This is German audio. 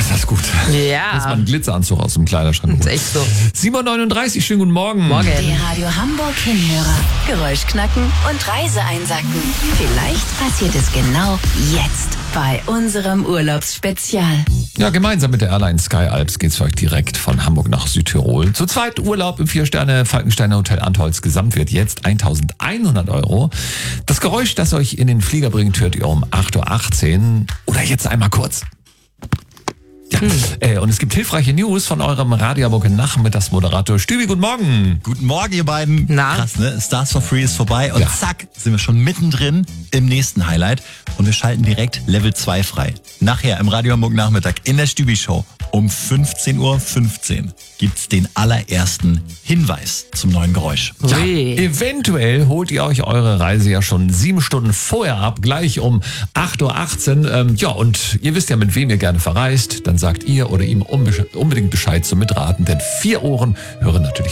das ist gut. Ja. Muss man einen Glitzeranzug aus dem Kleiderschrank holen. Das ist echt so. 7.39 Uhr, schönen guten Morgen. Morgen. Der Radio Hamburg Hinhörer. Geräusch knacken und Reise einsacken. Vielleicht passiert es genau jetzt bei unserem Urlaubsspezial. Ja, gemeinsam mit der Airline Sky Alps geht's für euch direkt von Hamburg nach Südtirol. Zu zweit Urlaub im 4-Sterne-Falkensteiner Hotel Antholz. Gesamtwert jetzt 1.100 €. Das Geräusch, das euch in den Flieger bringt, hört ihr um 8.18 Uhr. Oder jetzt einmal kurz. Ja, und es gibt hilfreiche News von eurem Radio Hamburg Nachmittagsmoderator Stübi. Guten Morgen. Guten Morgen, ihr beiden. Na? Krass, ne? Stars for Free ist vorbei und Ja. zack, sind wir schon mittendrin im nächsten Highlight und wir schalten direkt Level 2 frei. Nachher im Radio Hamburg Nachmittag in der Stübi-Show um 15.15 Uhr gibt's den allerersten Hinweis zum neuen Geräusch. Ui. Eventuell holt ihr euch eure Reise ja schon 7 Stunden vorher ab, gleich um 8.18 Uhr. Ja, und ihr wisst ja, mit wem ihr gerne verreist. Dann sagt ihr oder ihm unbedingt Bescheid zum Mitraten, denn 4 Ohren hören natürlich